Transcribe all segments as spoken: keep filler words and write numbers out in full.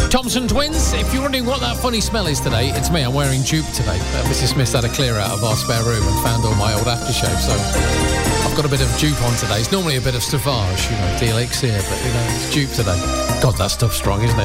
Thompson Twins, if you're wondering what that funny smell is today, it's me. I'm wearing Jupe today. Uh, Missus Smith's had a clear out of our spare room and found all my old aftershave, so I've got a bit of Jupe on today. It's normally a bit of Sauvage, you know, the elixir, but, you know, it's Jupe today. God, that stuff's strong, isn't it?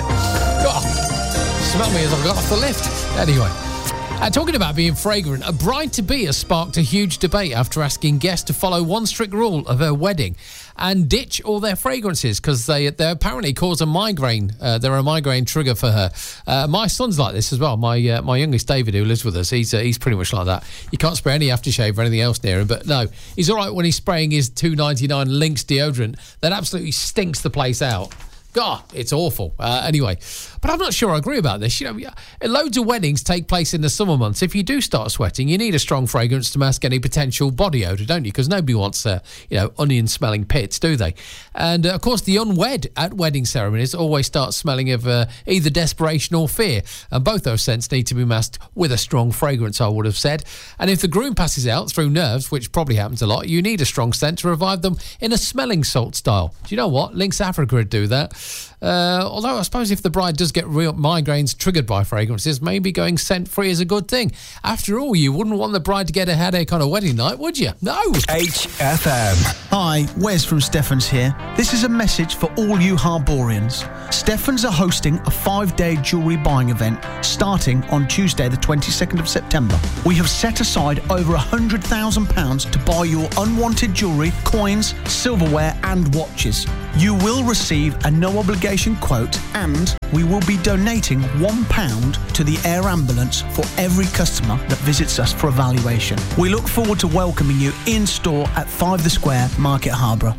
Oh, smell me as I got off the lift. Anyway. Uh, talking about being fragrant, a bride-to-be has sparked a huge debate after asking guests to follow one strict rule of her wedding and ditch all their fragrances because they, they apparently cause a migraine. Uh, they're a migraine trigger for her. Uh, my son's like this as well. My uh, my youngest, David, who lives with us, he's uh, he's pretty much like that. You can't spray any aftershave or anything else near him, but no, he's all right when he's spraying his two ninety-nine Lynx deodorant that absolutely stinks the place out. God, it's awful. Uh, anyway, but I'm not sure I agree about this. You know, loads of weddings take place in the summer months. If you do start sweating, you need a strong fragrance to mask any potential body odour, don't you? Because nobody wants, uh, you know, onion-smelling pits, do they? And, uh, of course, the unwed at wedding ceremonies always start smelling of uh, either desperation or fear. And both those scents need to be masked with a strong fragrance, I would have said. And if the groom passes out through nerves, which probably happens a lot, you need a strong scent to revive them in a smelling salt style. Do you know what? Lynx Africa would do that. Uh, although I suppose if the bride does get real migraines triggered by fragrances, maybe going scent-free is a good thing. After all, you wouldn't want the bride to get a headache on a wedding night, would you? No. H F M. Hi, Wes from Stephens here. This is a message for all you Harborians. Stephens are hosting a five-day jewellery buying event starting on Tuesday the twenty-second of September. We have set aside over one hundred thousand pounds to buy your unwanted jewellery, coins, silverware and watches. You will receive a no-obligation quote and we will be donating one pound to the air ambulance for every customer that visits us for evaluation. We look forward to welcoming you in store at five The Square, Market Harborough.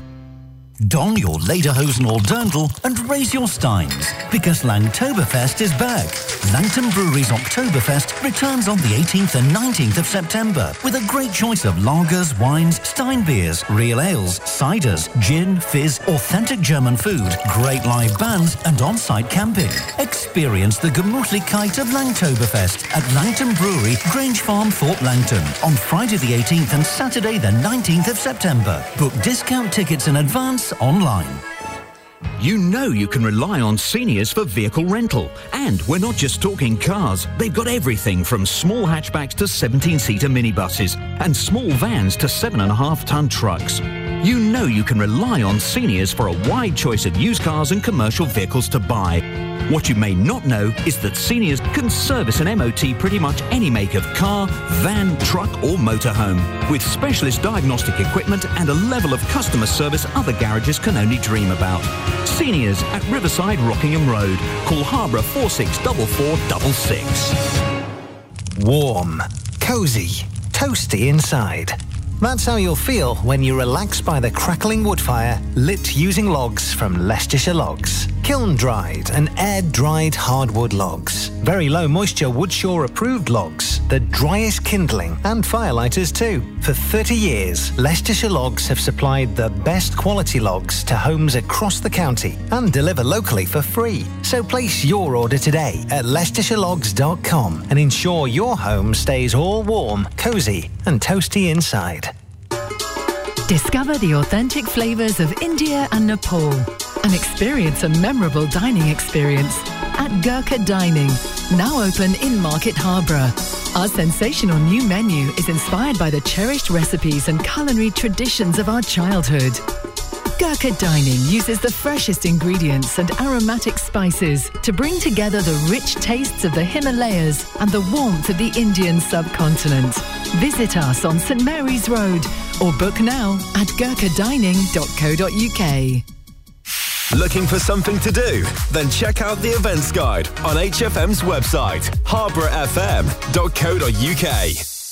Don your lederhosen or dirndl and raise your steins because Langtoberfest is back. Langton Brewery's Oktoberfest returns on the eighteenth and nineteenth of September with a great choice of lagers, wines, Stein beers, real ales, ciders, gin, fizz, authentic German food, great live bands and on-site camping. Experience the Gemütlichkeit of Langtoberfest at Langton Brewery, Grange Farm, Thorpe Langton on Friday the eighteenth and Saturday the nineteenth of September. Book discount tickets in advance online. You know you can rely on Seniors for vehicle rental. And we're not just talking cars. They've got everything from small hatchbacks to seventeen-seater minibuses and small vans to seven and a half ton trucks. You know you can rely on Seniors for a wide choice of used cars and commercial vehicles to buy. What you may not know is that Seniors can service an M O T pretty much any make of car, van, truck or motorhome, with specialist diagnostic equipment and a level of customer service other garages can only dream about. Seniors at Riverside Rockingham Road. Call Harborough four six four four six six. Warm, cosy, toasty inside. That's how you'll feel when you relax by the crackling wood fire lit using logs from Leicestershire Logs. Kiln-dried and air-dried hardwood logs. Very low moisture Woodshaw approved logs. The driest kindling and firelighters too. For thirty years, Leicestershire Logs have supplied the best quality logs to homes across the county and deliver locally for free. So place your order today at leicestershire logs dot com and ensure your home stays all warm, cosy and toasty inside. Discover the authentic flavours of India and Nepal and experience a memorable dining experience at Gurkha Dining, now open in Market Harborough. Our sensational new menu is inspired by the cherished recipes and culinary traditions of our childhood. Gurkha Dining uses the freshest ingredients and aromatic spices to bring together the rich tastes of the Himalayas and the warmth of the Indian subcontinent. Visit us on St Mary's Road or book now at gurkha dining dot co dot uk. Looking for something to do? Then check out the events guide on H F M's website, harborough f m dot co dot uk.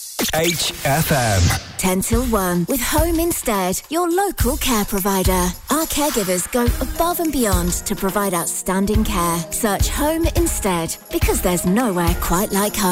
H F M. ten till one with Home Instead, your local care provider. Our caregivers go above and beyond to provide outstanding care. Search Home Instead because there's nowhere quite like home.